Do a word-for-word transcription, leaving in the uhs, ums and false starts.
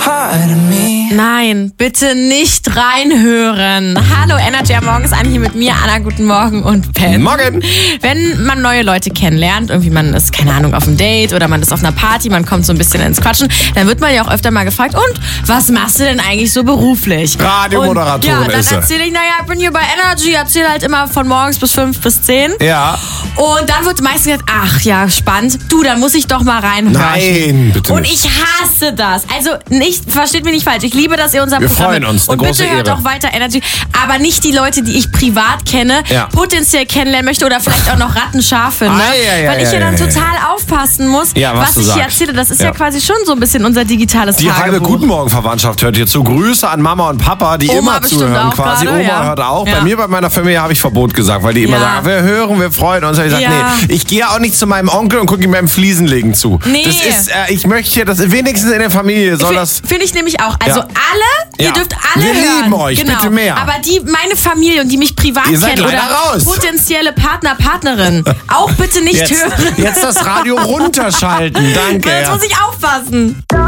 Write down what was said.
Nein, bitte nicht reinhören. Hallo, Energy am Morgen ist an hier mit mir, Anna, guten Morgen und Ben. Morgen. Wenn man neue Leute kennenlernt, irgendwie man ist, keine Ahnung, auf einem Date oder man ist auf einer Party, man kommt so ein bisschen ins Quatschen, dann wird man ja auch öfter mal gefragt, und was machst du denn eigentlich so beruflich? Radiomoderatorin und, ja, ist dann er. erzähle ich, naja, ich bin hier bei Energy, erzähle halt immer von morgens bis fünf bis zehn. Ja. Und dann wird meistens gesagt, ach ja, spannend. Du, dann muss ich doch mal reinhören. Nein, bitte Und nicht. ich hasse das. Also nicht, versteht mich nicht falsch. Ich liebe, dass ihr unser Wir Programm freuen hört. uns, eine Und große bitte hört Ehre. auch weiter Energy. Aber nicht die Leute, die ich privat kenne, Ja. potenziell kennenlernen möchte oder vielleicht auch noch rattenscharf finde. Ah, ja, ja, Weil ich ja, ja dann ja, ja. total aufpassen muss, Ja, was was, du ich hier sagst. erzähle. Das ist ja. Ja. quasi schon so ein bisschen unser digitales Die halbe Tagebuch. Guten Morgen Verwandtschaft hört hier zu. Grüße an Mama und Papa, die Oma immer bestimmt zuhören auch quasi. gerade, Oma ja. hört auch. Ja. Bei mir, bei meiner Familie habe ich Verbot gesagt, weil die immer Ja. sagen, wir hören, wir freuen uns. Ich sage, Ja. nee, ich gehe auch nicht zu meinem Onkel und gucke ihm beim Fliesenlegen zu. Nee. Das ist, äh, ich möchte ja, dass wenigstens in der Familie soll das... Finde ich nämlich auch. Also Ja. alle, ihr Ja. dürft alle Wir hören. lieben euch, genau. bitte mehr. Aber die, meine Familie und die mich privat Ihr seid kennen oder leider raus. potenzielle Partner, Partnerin, auch bitte nicht Jetzt, hören. jetzt das Radio runterschalten. Danke. Jetzt Ja. muss ich aufpassen.